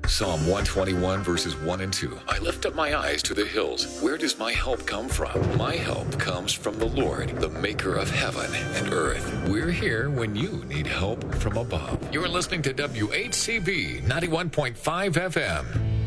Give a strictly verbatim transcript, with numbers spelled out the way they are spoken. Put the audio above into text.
Psalm one twenty-one, verses one and two. I lift up my eyes to the hills. Where does my help come from? My help comes from the Lord, the maker of heaven and earth. We're here when you need help from above. You're listening to W H C B ninety-one point five F M.